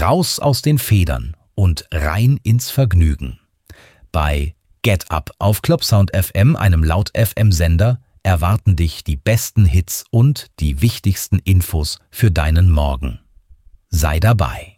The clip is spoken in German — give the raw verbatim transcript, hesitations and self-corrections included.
raus aus den Federn und rein ins Vergnügen. Bei Get Up auf Clubsound F M, einem Laut-F M-Sender, erwarten dich die besten Hits und die wichtigsten Infos für deinen Morgen. Sei dabei.